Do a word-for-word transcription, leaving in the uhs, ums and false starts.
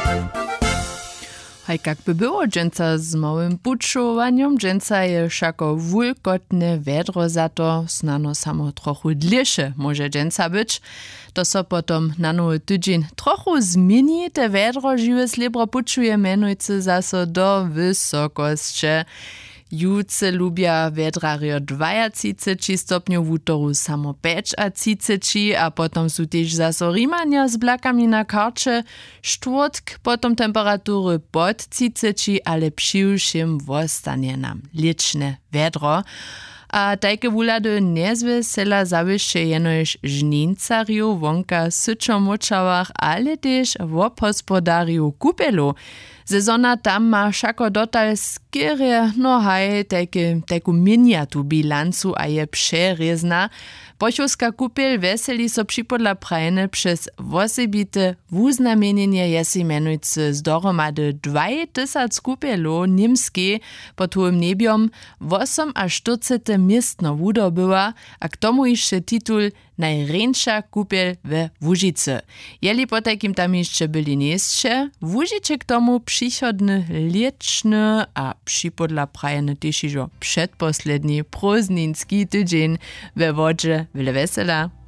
Haj jak by było dżęca z małym puczowaniem, dżęca je všako wulkotne wedro za to, snano samo trochu dlěše może dżęca być. To so potom na nowy tydzień trochu zmieni, te wedro žiwe slibro pučuje menujce zaso do wysokości. Juce lubia vedrario dwadzieścia stopniów, w útoru samo trzydzieści, a potom su też zaso rimania z blakami na karcie. Štvrtk potom temperatury pod trzydzieści, ale přiwšim wostanie nam liczne vedro. A tajke wulady nezwesela zawyższe jenož żnincariu wonka syčomočawach, ale też wopospodariu kupelu. Sezona tam ma všako dotal skierie, no haj, tajke, tajku miniatu bilancu a je přerezna. Pochowska kupel weseli so připodla prajne przez wosebite wuznamienienie jesi menujcy z dohromady dwa tysiące kupelu nimskie pod hołym nebiom osiem a czterdzieści miestno wudobyła, a k tomu jeszcze titul najręsza kupel we Łužicy. Jeli po takim tam jeszcze byli nieszcze, Łužice k tomu przychodny lieczny a připodla prajne też iżo przedposledni prózdninski tydzień we wodzie. Wyle wesela.